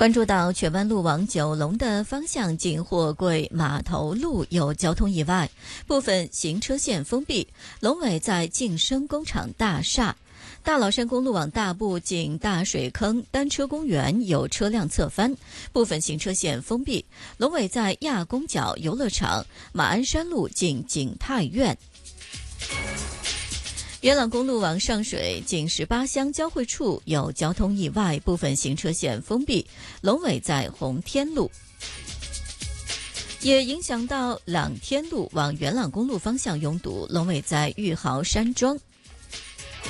关注到荃湾路往九龙的方向进货柜码头路有交通意外，部分行车线封闭，龙尾在晋升工厂大厦。大老山公路往大埔近大水坑单车公园有车辆侧翻，部分行车线封闭，龙尾在亚公角游乐场。马鞍山路近景泰苑。元朗公路往上水近18乡交汇处有交通意外，部分行车线封闭，龙尾在红天路。也影响到朗天路往元朗公路方向拥堵，龙尾在玉豪山庄。